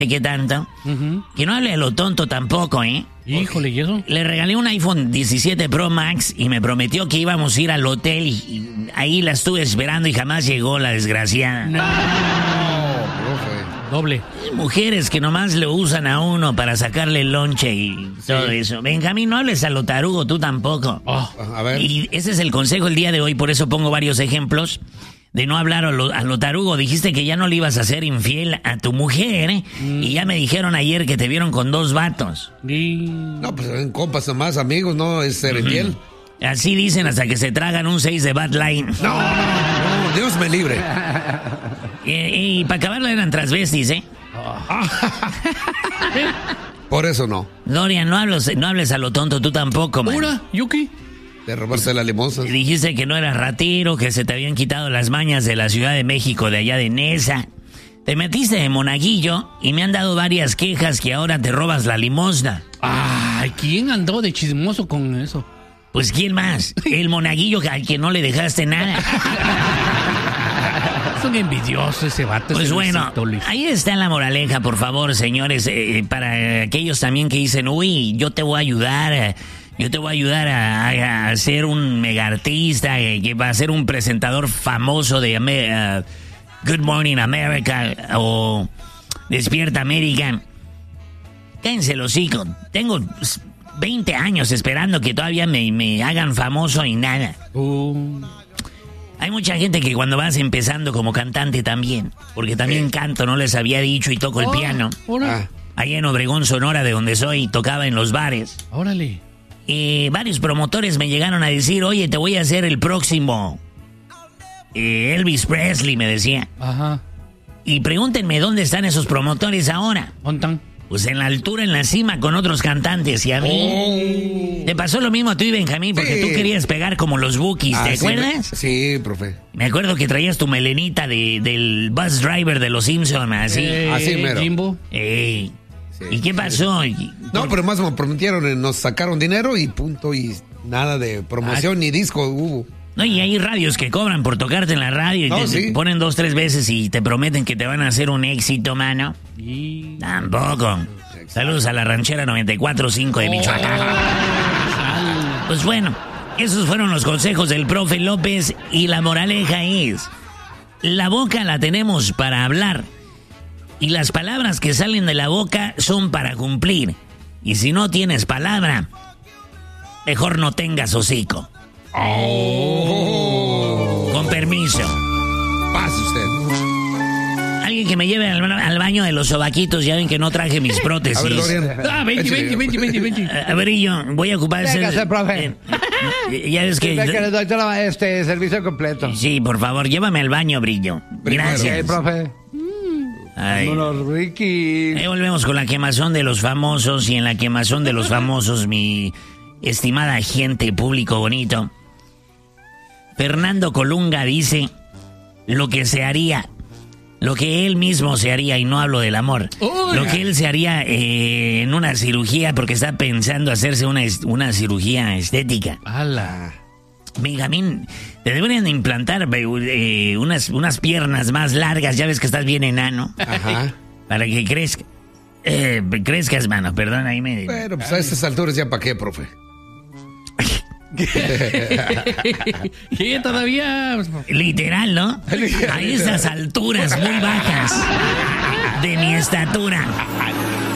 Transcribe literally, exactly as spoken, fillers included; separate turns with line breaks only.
¿Qué tanto? Uh-huh. Que no hable de lo tonto tampoco, ¿eh?
Híjole, ¿y eso?
Le regalé un iPhone diecisiete Pro Max y me prometió que íbamos a ir al hotel y, y ahí la estuve esperando y jamás llegó la desgraciada.
No, profe. Doble.
Mujeres que nomás lo usan a uno para sacarle el lonche y sí. todo eso. Benjamín, no hables a lo tarugo, tú tampoco.
Oh,
a ver.
Y ese es el consejo el día de hoy, por eso pongo varios ejemplos. De no hablar a lo, a lo tarugo. Dijiste que ya no le ibas a ser infiel a tu mujer, ¿eh? Mm. Y ya me dijeron ayer que te vieron con dos vatos.
Y...
No, pues en compas nomás, amigos, no es ser infiel.
Uh-huh. Así dicen hasta que se tragan un seis de Bad Line.
No, no, no, Dios me libre.
Y, y para acabarla eran transvestis, ¿eh?
Oh. Por eso no.
Dorian, no hables, no hables a lo tonto, tú tampoco, man.
¿Ahora? ¿Yuki?
De robarse la limosna.
Dijiste que no eras ratero, que se te habían quitado las mañas de la Ciudad de México, de allá de Nesa. Te metiste de monaguillo y me han dado varias quejas que ahora te robas la limosna.
Ay, ¿quién andó de chismoso con eso?
Pues, ¿quién más? El monaguillo al que no le dejaste nada.
Es un envidioso ese vato.
Pues
ese
bueno,
Luisito,
ahí está la moraleja, por favor, señores. Eh, para aquellos también que dicen, uy, yo te voy a ayudar... Eh, Yo te voy a ayudar a, a ser un mega artista, eh, que va a ser un presentador famoso de uh, Good Morning America o Despierta América. Cállense los hijos. Tengo veinte años esperando que todavía me, me hagan famoso y nada.
Uh.
Hay mucha gente que cuando vas empezando como cantante también, porque también
¿Qué?
canto, no les había dicho, y toco el
oh,
piano.
Ah.
Allá en Obregón, Sonora, de donde soy, tocaba en los bares.
Órale.
Eh, varios promotores me llegaron a decir, oye, te voy a hacer el próximo eh, Elvis Presley, me decía.
Ajá.
Y pregúntenme dónde están esos promotores ahora.
¿Dónde están?
Pues en la altura, en la cima, con otros cantantes. Y a mí... Oh. Te pasó lo mismo a tú y Benjamín, porque sí. tú querías pegar como los Bookies, ¿te
ah,
acuerdas?
Sí, sí, profe.
Me acuerdo que traías tu melenita de, del bus driver de los Simpsons, así.
Eh,
así mero.
Jimbo.
Eh... ¿Y qué pasó?
No, pero más me prometieron, nos sacaron dinero y punto, y nada de promoción ah, ni disco hubo.
No, y hay radios que cobran por tocarte en la radio y
no,
te,
sí.
te ponen dos, tres veces y te prometen que te van a hacer un éxito, mano.
Y...
Tampoco. Exacto. Saludos a la ranchera noventa y cuatro punto cinco de Michoacán. Oh. Pues bueno, esos fueron los consejos del profe López y la moraleja es, la boca la tenemos para hablar. Y las palabras que salen de la boca son para cumplir. Y si no tienes palabra, mejor no tengas hocico.
Oh.
Con permiso.
Pase usted.
Alguien que me lleve al, al baño de los sobaquitos. Ya ven que no traje mis prótesis.
A ver, Dorian.
Ah, veinte, veinte, veinte, veinte, veinte.
A ver, y yo voy a ocupar ese...
Véngase, profe.
Eh, ya ves que...
que le doy todo este servicio completo.
Sí, por favor, llévame al baño, Brillo. Gracias.
Okay, profe.
Ay.
Vámonos, Ricky.
Ahí volvemos con la quemazón de los famosos. Y en la quemazón de los famosos, mi estimada gente, público bonito, Fernando Colunga dice lo que se haría, lo que él mismo se haría, y no hablo del amor, oh, lo que él se haría eh, en una cirugía, porque está pensando hacerse una, una cirugía estética.
¡Hala!
Benjamín, te deberían implantar eh, unas, unas piernas más largas, ya ves que estás bien enano.
Ajá.
Para que crezca. Eh, crezcas, mano, perdón, ahí me...
Bueno, pues a estas alturas ya para qué, profe.
¿Qué todavía?
Literal, ¿no? A esas alturas muy bajas de mi estatura.